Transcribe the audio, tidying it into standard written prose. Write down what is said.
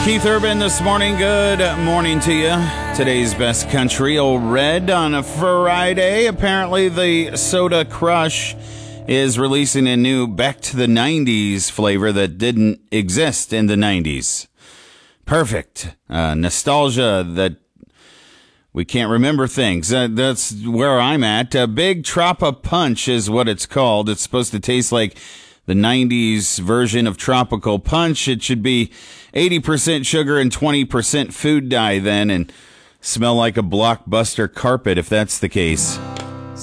Keith Urban this morning. Good morning to you. Today's best country, Old Red on a Friday. Apparently the Soda Crush is releasing a new Back to the 90s flavor that didn't exist in the 90s. Perfect. Nostalgia that we can't remember things. That's where I'm at. Big Troppa Punch is what it's called. It's supposed to taste like the 90s version of Tropical Punch. It should be 80% sugar and 20% food dye then, and smell like a Blockbuster carpet if that's the case.